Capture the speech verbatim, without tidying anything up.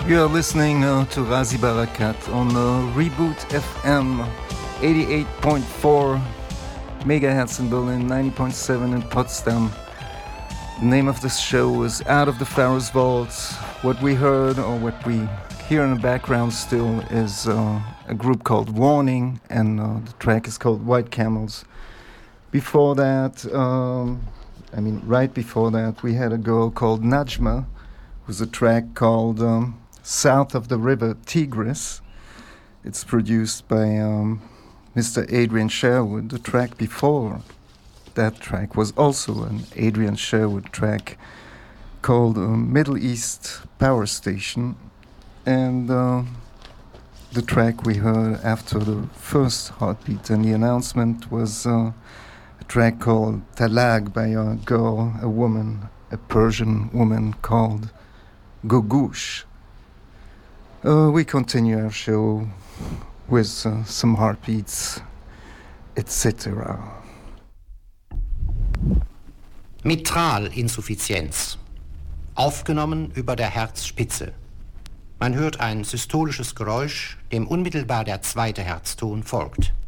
You're listening uh, to Razi Barakat on uh, Reboot F M, eighty-eight point four megahertz in Berlin, ninety point seven in Potsdam. The name of this show is Out of the Pharaoh's Vault. What we heard, or what we hear in the background still, is uh, a group called Warning, and uh, the track is called White Camels. Before that, um, I mean, right before that, we had a girl called Najma, who's a track called um, South of the River Tigris. It's produced by um, Mister Adrian Sherwood. The track before that track was also an Adrian Sherwood track called uh, Middle East Power Station. And uh, the track we heard after the first heartbeat and the announcement was uh, a track called Talag by a girl, a woman, a Persian woman called Gogush. Uh, we continue our show with uh, some heartbeats, et cetera. Mitralinsuffizienz. Aufgenommen über der Herzspitze. Man hört ein systolisches Geräusch, dem unmittelbar der zweite Herzton folgt.